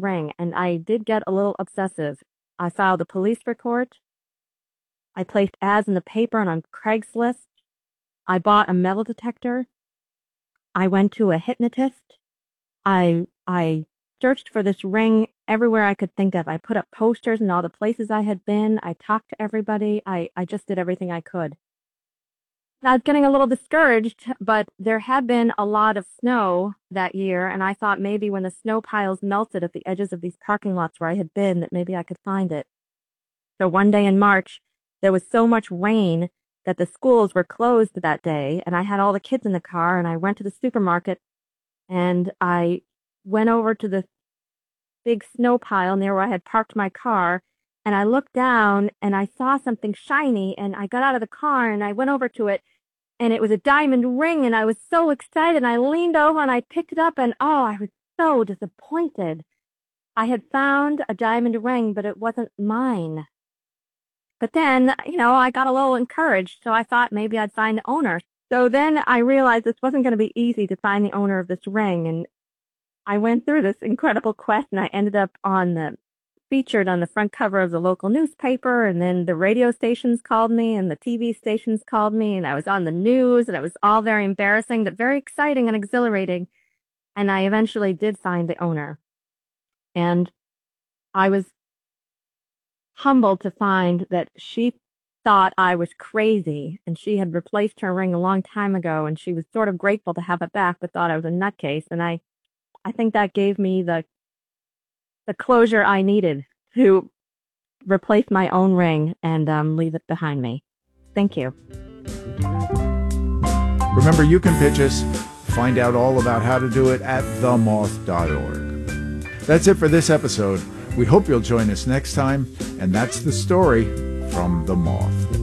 ring, and I did get a little obsessive. I filed a police report. I placed ads in the paper and on Craigslist. I bought a metal detector. I went to a hypnotist. I searched for this ring everywhere I could think of. I put up posters in all the places I had been. I talked to everybody. I just did everything I could. And I was getting a little discouraged, but there had been a lot of snow that year, and I thought maybe when the snow piles melted at the edges of these parking lots where I had been, that maybe I could find it. So one day in March, there was so much rain that the schools were closed that day, and I had all the kids in the car, and I went to the supermarket, and I went over to the big snow pile near where I had parked my car, and I looked down, and I saw something shiny, and I got out of the car, and I went over to it, and it was a diamond ring, and I was so excited, and I leaned over, and I picked it up, and oh, I was so disappointed. I had found a diamond ring, but it wasn't mine. But then, I got a little encouraged, so I thought maybe I'd find the owner. So then I realized this wasn't going to be easy to find the owner of this ring, and I went through this incredible quest, and I ended up featured on the front cover of the local newspaper, and then the radio stations called me, and the TV stations called me, and I was on the news, and it was all very embarrassing, but very exciting and exhilarating, and I eventually did find the owner. And I was humbled to find that she thought I was crazy, and she had replaced her ring a long time ago, and she was sort of grateful to have it back, but thought I was a nutcase, and I think that gave me the closure I needed to replace my own ring and leave it behind me. Thank you. Remember, you can pitch us. Find out all about how to do it at themoth.org. That's it for this episode. We hope you'll join us next time, and that's the story from The Moth.